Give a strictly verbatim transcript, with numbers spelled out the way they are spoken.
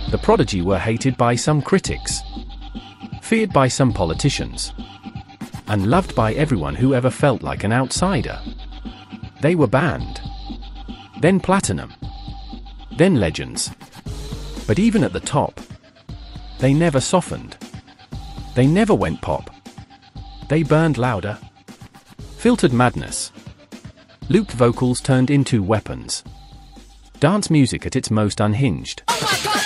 The Prodigy were hated by some critics, feared by some politicians, and loved by everyone who ever felt like an outsider. They were banned, then platinum, then legends. But even at the top, they never softened. They never went pop. They burned louder. Filtered madness. Looped vocals turned into weapons. Dance music at its most unhinged. Oh my God.